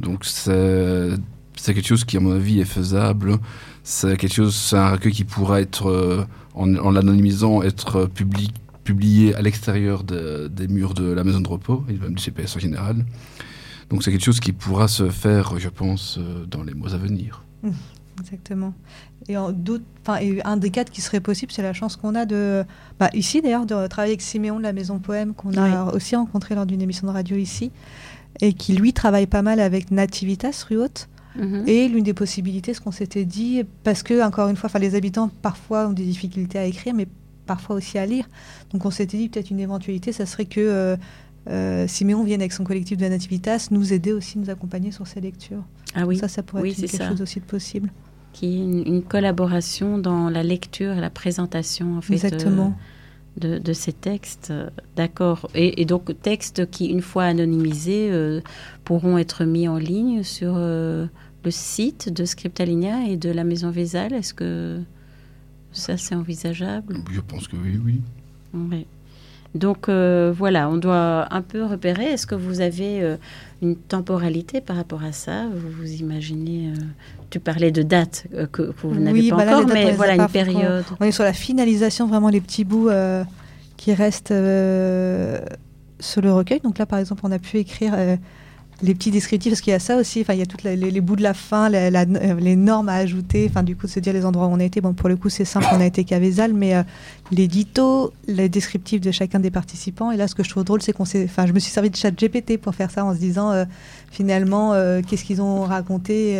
Donc c'est quelque chose qui, à mon avis, est faisable. C'est un recueil qui pourra être, en l'anonymisant, être publié à l'extérieur des murs de la maison de repos, et même du CPS en général. Donc c'est quelque chose qui pourra se faire, je pense, dans les mois à venir. Exactement. Et un des cadres qui serait possible, c'est la chance qu'on a ici d'ailleurs, de travailler avec Siméon de la Maison Poème, qu'on a aussi rencontré lors d'une émission de radio ici, et qui lui travaille pas mal avec Nativitas, rue Haute. Et l'une des possibilités, ce qu'on s'était dit, parce que, encore une fois, les habitants parfois ont des difficultés à écrire, mais parfois aussi à lire. Donc on s'était dit peut-être une éventualité, ça serait que Siméon vienne avec son collectif de Nativitas nous aider aussi, nous accompagner sur ces lectures. Ah oui, ça pourrait être quelque chose aussi de possible. Qui est une collaboration dans la lecture et la présentation, en fait. Exactement. De ces textes, d'accord. Et donc, textes qui, une fois anonymisés, pourront être mis en ligne sur le site de Scriptaligna et de la Maison Vézal. Est-ce que ça, c'est envisageable ? Je pense que oui. Oui. Donc, voilà, on doit un peu repérer. Est-ce que vous avez une temporalité par rapport à ça ? Vous imaginez... tu parlais de date que vous n'avez pas encore, mais voilà, une période. On est sur la finalisation, vraiment les petits bouts qui restent sur le recueil. Donc là, par exemple, on a pu écrire les petits descriptifs, parce qu'il y a ça aussi, il y a tous les bouts de la fin, les normes à ajouter, du coup, de se dire les endroits où on a été. Bon, pour le coup, c'est simple, on a été qu'à Vézal, mais l'édito, les descriptifs de chacun des participants. Et là, ce que je trouve drôle, c'est je me suis servi de ChatGPT pour faire ça, en se disant, finalement, qu'est-ce qu'ils ont raconté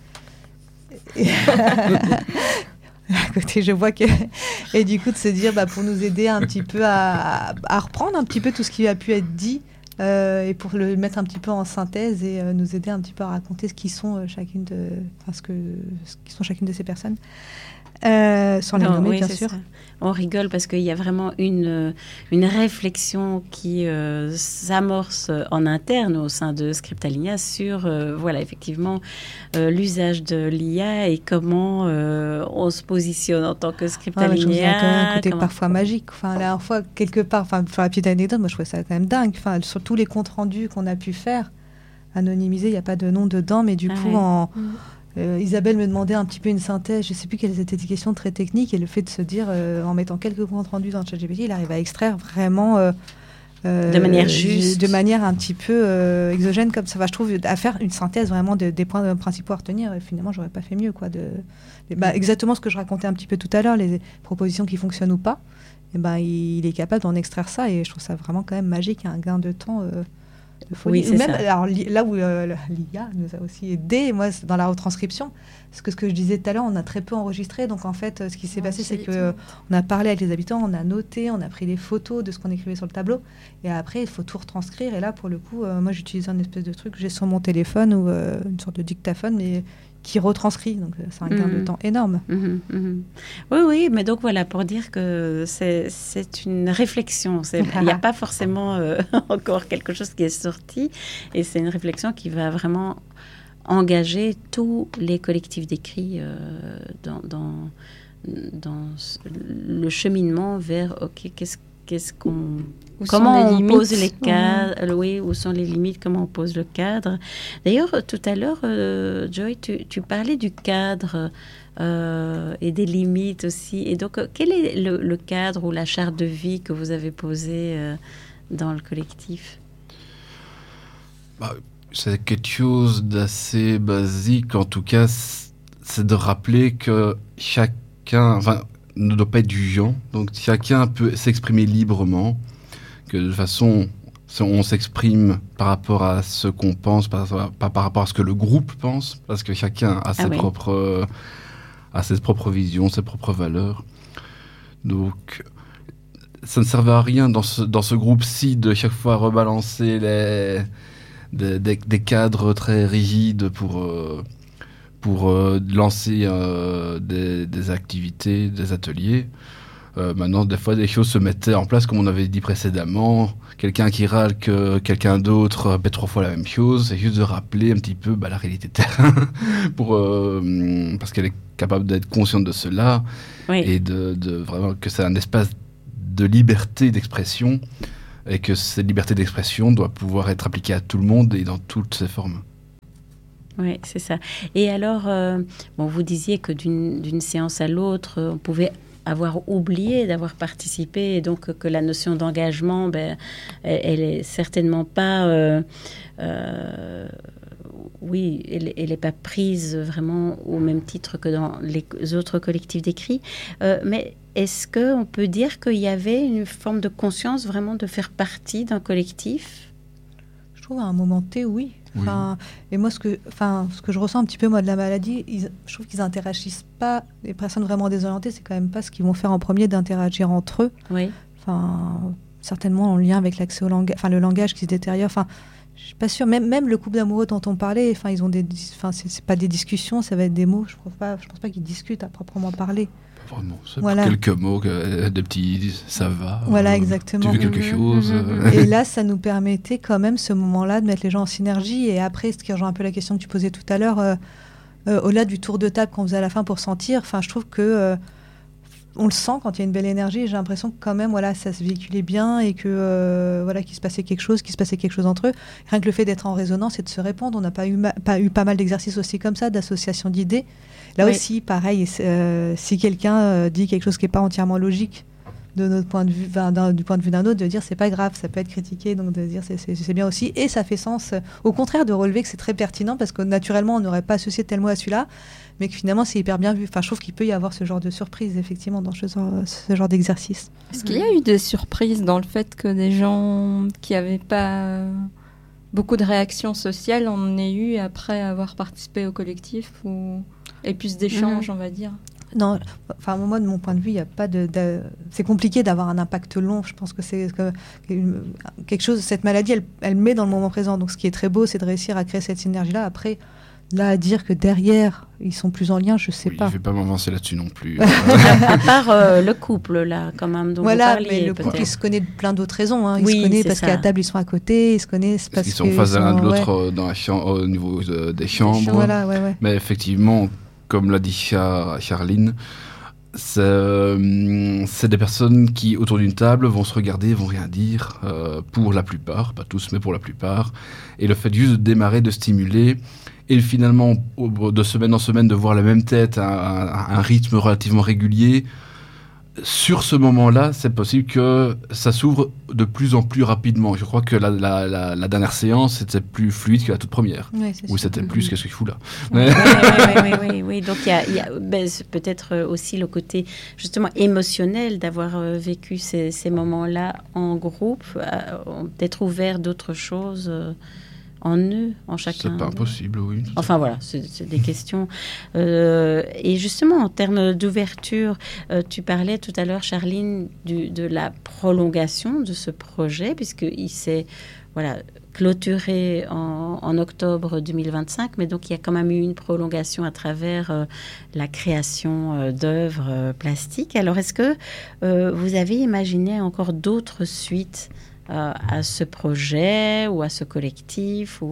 à côté, je vois que... Et du coup, de se dire, pour nous aider un petit peu à reprendre un petit peu tout ce qui a pu être dit, et pour le mettre un petit peu en synthèse et nous aider un petit peu à raconter ce qui sont chacune de ces personnes, sans les nommer, bien sûr. Ça. On rigole parce qu'il y a vraiment une réflexion qui s'amorce en interne au sein de Scriptaligna sur effectivement l'usage de l'IA et comment on se positionne en tant que Scriptaligna. Je trouve qu'il y a quand même un côté parfois magique. La dernière fois, quelque part, pour la petite anecdote, moi je trouvais ça quand même dingue. Sur tous les comptes rendus qu'on a pu faire, anonymisés, il n'y a pas de nom dedans, mais du coup, Isabelle me demandait un petit peu une synthèse, je ne sais plus quelles étaient des questions très techniques, et le fait de se dire, en mettant quelques comptes rendus dans le ChatGPT, il arrive à extraire vraiment de manière juste, de manière un petit peu exogène comme ça. Je trouve à faire une synthèse vraiment des points principaux à retenir. Et finalement, j'aurais pas fait mieux, exactement ce que je racontais un petit peu tout à l'heure, les propositions qui fonctionnent ou pas. Il est capable d'en extraire ça, et je trouve ça vraiment quand même magique, un gain de temps. Oui, c'est même, ça. Alors, là où l'IA nous a aussi aidé, moi, dans la retranscription, parce que ce que je disais tout à l'heure, on a très peu enregistré. Donc, en fait, ce qui s'est passé, c'est qu'on a parlé avec les habitants, on a noté, on a pris les photos de ce qu'on écrivait sur le tableau. Et après, il faut tout retranscrire. Et là, pour le coup, moi, j'utilise un espèce de truc que j'ai sur mon téléphone ou une sorte de dictaphone, mais qui retranscrit. Donc, c'est un gain de temps énorme. Oui, mais donc voilà, pour dire que c'est une réflexion. Il n'y a pas forcément encore quelque chose qui est sorti. Et c'est une réflexion qui va vraiment engager tous les collectifs d'écrits dans le cheminement vers comment on pose les cadres, où sont les limites, comment on pose le cadre. D'ailleurs, tout à l'heure, Joy, tu parlais du cadre et des limites aussi. Et donc, quel est le cadre ou la charte de vie que vous avez posé dans le collectif ? C'est quelque chose d'assez basique, en tout cas, c'est de rappeler que chacun ne doit pas être jugeant, donc chacun peut s'exprimer librement, que de toute façon, on s'exprime par rapport à ce qu'on pense, pas par rapport à ce que le groupe pense, parce que chacun a ses propres visions, ses propres valeurs. Donc, ça ne servait à rien dans ce groupe-ci de chaque fois rebalancer des cadres très rigides pour lancer des activités, des ateliers. Maintenant, des fois, des choses se mettaient en place, comme on avait dit précédemment. Quelqu'un qui râle que quelqu'un d'autre répète 3 fois la même chose. C'est juste de rappeler un petit peu la réalité de terrain, parce qu'elle est capable d'être consciente de cela, et de vraiment que c'est un espace de liberté d'expression, et que cette liberté d'expression doit pouvoir être appliquée à tout le monde et dans toutes ses formes. Oui, c'est ça. Et alors, vous disiez que d'une séance à l'autre, on pouvait avoir oublié d'avoir participé, et donc que la notion d'engagement, elle est certainement pas... oui, elle n'est pas prise vraiment au même titre que dans les autres collectifs d'écrit. Mais est-ce qu'on peut dire qu'il y avait une forme de conscience vraiment de faire partie d'un collectif ? Je trouve à un moment T, oui. Enfin, et moi, ce que je ressens un petit peu moi de la maladie, je trouve qu'ils n'interagissent pas. Les personnes vraiment désorientées, c'est quand même pas ce qu'ils vont faire en premier, d'interagir entre eux. Oui. Enfin, certainement en lien avec l'accès au langage, le langage qui se détériore. Enfin, je suis pas sûre. Même le couple d'amoureux dont on parlait, enfin, ils ont c'est pas des discussions, ça va être des mots. Je pense pas qu'ils discutent à proprement parler. Vraiment, c'est quelques mots, des petits ça va. Voilà, exactement. Tu veux quelque chose. Et là, ça nous permettait quand même ce moment-là de mettre les gens en synergie. Et après, ce qui rejoint un peu la question que tu posais tout à l'heure, au-delà du tour de table qu'on faisait à la fin pour sentir, je trouve que on le sent quand il y a une belle énergie. J'ai l'impression que quand même, ça se véhiculait bien et que qu'il se passait quelque chose entre eux. Rien que le fait d'être en résonance et de se répondre, on n'a pas eu pas mal d'exercices aussi comme ça, d'association d'idées. Là aussi, pareil, si quelqu'un dit quelque chose qui n'est pas entièrement logique de notre point de vue, du point de vue d'un autre, de dire c'est pas grave, ça peut être critiqué, donc de dire c'est bien aussi. Et ça fait sens, au contraire, de relever que c'est très pertinent parce que naturellement, on n'aurait pas associé tel mot à celui-là, mais que finalement, c'est hyper bien vu. Enfin, je trouve qu'il peut y avoir ce genre de surprise, effectivement, dans ce genre d'exercice. Est-ce qu'il y a eu des surprises dans le fait que des gens qui n'avaient pas beaucoup de réactions sociales en aient eu après avoir participé au collectif et plus d'échanges, on va dire? Non, moi, de mon point de vue, il n'y a pas c'est compliqué d'avoir un impact long. Je pense que c'est quelque chose... Cette maladie, elle met dans le moment présent. Donc, ce qui est très beau, c'est de réussir à créer cette synergie-là. Après, là, à dire que derrière, ils sont plus en lien, je ne sais pas. Je ne vais pas m'avancer là-dessus non plus. À part le couple, là, quand même, dont vous parliez, mais le couple, il se connaît de plein d'autres raisons. Hein. Il se connaît parce qu'à table, ils sont à côté. Ils se connaissent parce qu'ils sont face à l'un de l'autre au niveau des chambres. Voilà, Mais effectivement... Comme l'a dit Charline, c'est des personnes qui, autour d'une table, vont se regarder, vont rien dire, pour la plupart, pas tous, mais pour la plupart. Et le fait juste de démarrer, de stimuler, et finalement, de semaine en semaine, de voir la même tête à un rythme relativement régulier, sur ce moment-là, c'est possible que ça s'ouvre de plus en plus rapidement. Je crois que la dernière séance, c'était plus fluide que la toute première. Oui, ou c'était plus, qu'est-ce qu'il fout là? Oui. Donc, il y a c'est peut-être aussi le côté, justement, émotionnel d'avoir vécu ces moments-là en groupe, d'être ouvert d'autres choses en eux, en chacun. C'est pas impossible, oui. Enfin voilà, c'est des questions. Et justement, en termes d'ouverture, tu parlais tout à l'heure, Charline, de la prolongation de ce projet, puisqu'il s'est clôturé en octobre 2025, mais donc il y a quand même eu une prolongation à travers la création d'œuvres plastiques. Alors, est-ce que vous avez imaginé encore d'autres suites à ce projet ou à ce collectif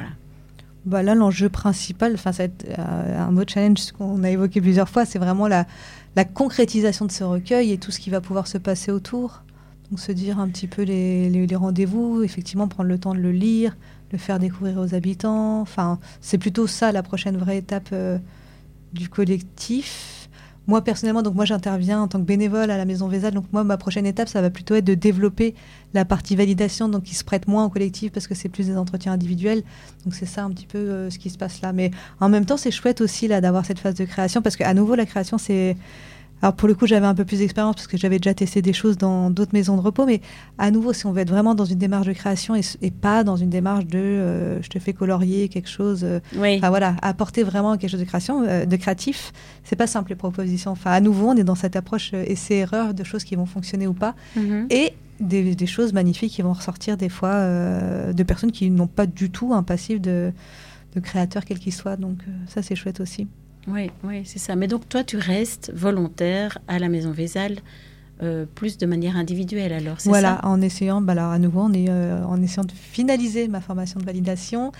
Là, l'enjeu principal, ça va être un mot challenge qu'on a évoqué plusieurs fois, c'est vraiment la concrétisation de ce recueil et tout ce qui va pouvoir se passer autour. Donc se dire un petit peu les rendez-vous, effectivement prendre le temps de le lire, le faire découvrir aux habitants. Enfin, c'est plutôt ça la prochaine vraie étape du collectif. Moi, personnellement, j'interviens en tant que bénévole à la Maison Vézal. Donc, moi, ma prochaine étape, ça va plutôt être de développer la partie validation, donc qui se prête moins au collectif parce que c'est plus des entretiens individuels. Donc, c'est ça un petit peu ce qui se passe là. Mais en même temps, c'est chouette aussi là d'avoir cette phase de création parce qu'à nouveau, la création, c'est... Alors, pour le coup, j'avais un peu plus d'expérience parce que j'avais déjà testé des choses dans d'autres maisons de repos. Mais à nouveau, si on veut être vraiment dans une démarche de création et pas dans une démarche de je te fais colorier quelque chose. Apporter vraiment quelque chose de création, de créatif, c'est pas simple les propositions. Enfin, à nouveau, on est dans cette approche essai-erreur de choses qui vont fonctionner ou pas. Mm-hmm. Et des choses magnifiques qui vont ressortir des fois de personnes qui n'ont pas du tout un passif de créateur quel qu'il soit. Donc, ça, c'est chouette aussi. Oui, c'est ça. Mais donc, toi, tu restes volontaire à la Maison Vézal, plus de manière individuelle, alors, c'est ça ? En essayant, alors à nouveau, en essayant de finaliser ma formation de validation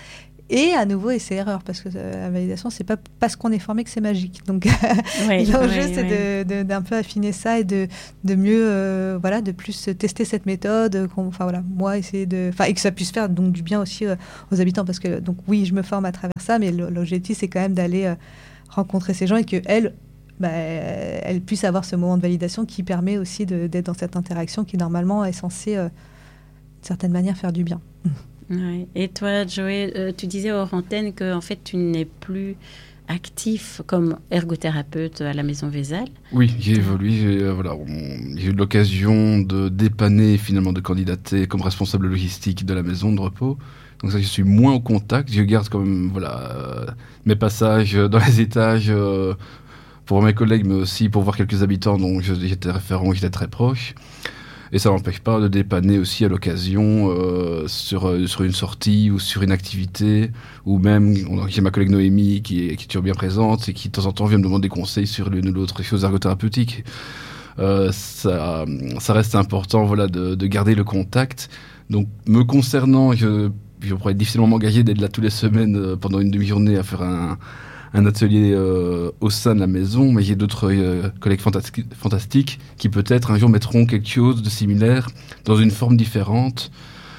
Et à nouveau, essai-erreur, parce que la validation, c'est pas parce qu'on est formé que c'est magique. Donc, l'enjeu, c'est d'un peu affiner ça et de mieux, de plus tester cette méthode. Moi, essayer et que ça puisse faire donc du bien aussi aux habitants, parce que donc oui, je me forme à travers ça, mais l'objectif, c'est quand même d'aller rencontrer ces gens et que elle puisse avoir ce moment de validation qui permet aussi d'être dans cette interaction qui normalement est censée, d'une certaine manière, faire du bien. Ouais. Et toi, Joey, tu disais hors antenne que en fait, tu n'es plus actif comme ergothérapeute à la Maison Vézal. Oui, j'ai évolué. J'ai eu l'occasion de dépanner, finalement, de candidater comme responsable logistique de la maison de repos. Donc ça, je suis moins au contact. Je garde quand même mes passages dans les étages pour mes collègues, mais aussi pour voir quelques habitants dont j'étais référent, j'étais très proche. Et ça n'empêche pas de dépanner aussi à l'occasion sur une sortie ou sur une activité, ou même, j'ai ma collègue Noémie qui est toujours bien présente et qui de temps en temps vient me demander des conseils sur l'une ou l'autre chose ergothérapeutique. Ça reste important de garder le contact. Donc me concernant, je pourrais difficilement m'engager d'être là toutes les semaines pendant une demi-journée à faire un atelier au sein de la maison, mais j'ai d'autres collègues fantastiques qui peut-être un jour mettront quelque chose de similaire dans une forme différente,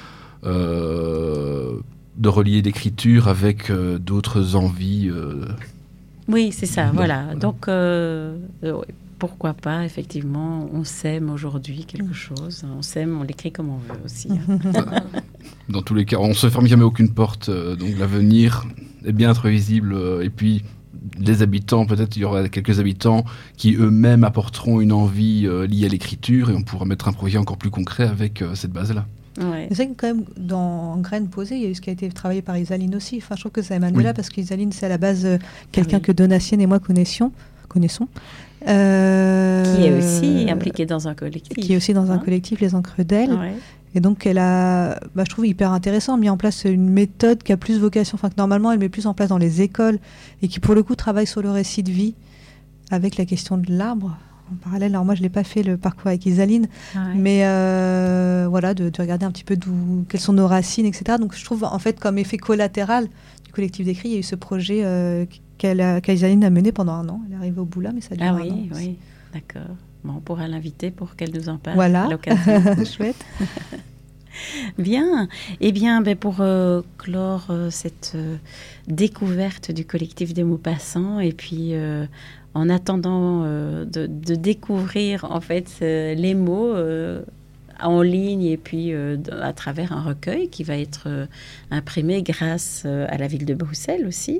de relier l'écriture avec d'autres envies. Oui, c'est ça, voilà. Donc, pourquoi pas, effectivement, on sème aujourd'hui quelque chose. On sème, on l'écrit comme on veut aussi. Dans tous les cas, on ne se ferme jamais aucune porte, donc l'avenir est bien être visible. Et puis, les habitants, peut-être il y aura quelques habitants qui eux-mêmes apporteront une envie liée à l'écriture et on pourra mettre un projet encore plus concret avec cette base-là. Ouais. C'est vrai que quand même, dans Graines posées, il y a eu ce qui a été travaillé par Isaline aussi. Enfin, je trouve que ça émane de là parce qu'Isaline, c'est à la base quelqu'un que Donatienne et moi connaissons. Qui est aussi impliquée dans un collectif. Qui est aussi dans un collectif, Les Encres d'elle. Ouais. Et donc, elle a, je trouve hyper intéressant, mis en place une méthode qui a plus vocation, que normalement, elle met plus en place dans les écoles et qui, pour le coup, travaille sur le récit de vie avec la question de l'arbre. En parallèle, alors moi, je n'ai pas fait le parcours avec Isaline, mais de regarder un petit peu quelles sont nos racines, etc. Donc, je trouve, en fait, comme effet collatéral du collectif d'écrit, il y a eu ce projet qu'Isaline a mené pendant 1 an. Elle est arrivée au bout là, mais ça dure 1 an. Oui, d'accord. Bon, on pourra l'inviter pour qu'elle nous en parle. Voilà, à l'occasion. Chouette. Bien. Eh bien, pour clore cette découverte du collectif des Maupassants, et puis en attendant de découvrir en fait les mots en ligne et puis à travers un recueil qui va être imprimé grâce à la ville de Bruxelles aussi.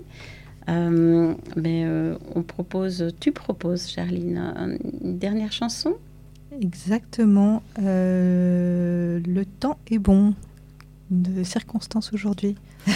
Tu proposes, Charline, une dernière chanson? Exactement. Le temps est bon de circonstances aujourd'hui.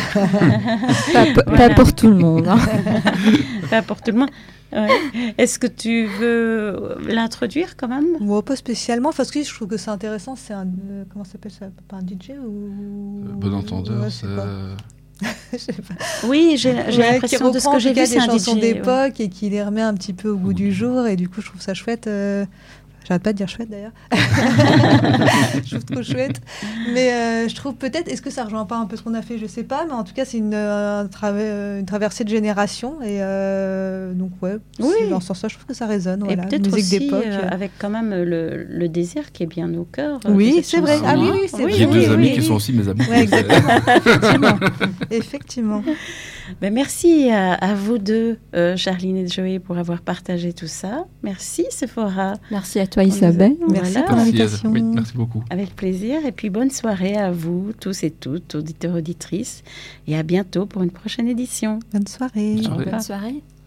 Pas pour tout le monde. Hein. Pas pour tout le monde. Ouais. Est-ce que tu veux l'introduire quand même? Pas spécialement, parce que je trouve que c'est intéressant. C'est comment ça s'appelle ça? Pas un DJ ou bon entendeur, c'est... Je sais pas. Oui, j'ai l'impression de ce que j'ai vu, c'est un chansons DJ, d'époque et qui les remet un petit peu au goût du jour, et du coup je trouve ça chouette. J'arrête pas de dire chouette d'ailleurs. Je trouve trop chouette. Mais je trouve peut-être, est-ce que ça rejoint pas un peu ce qu'on a fait? Je sais pas, mais en tout cas c'est une traversée de génération, et donc dans ce sens-là je trouve que ça résonne. Et peut-être aussi avec quand même le désir qui est bien au cœur. Oui, c'est vrai. Ah oui, c'est vrai. J'ai 2 amis qui sont aussi mes amis. Ouais, exactement. Effectivement. Ben, merci à vous deux, Charline et Joey, pour avoir partagé tout ça. Merci, Sephora. Merci à toi, Isabelle. Merci pour l'invitation. Oui, merci beaucoup. Avec plaisir. Et puis, bonne soirée à vous, tous et toutes, auditeurs, auditrices. Et à bientôt pour une prochaine édition. Bonne soirée. Bonne soirée. Bonne soirée.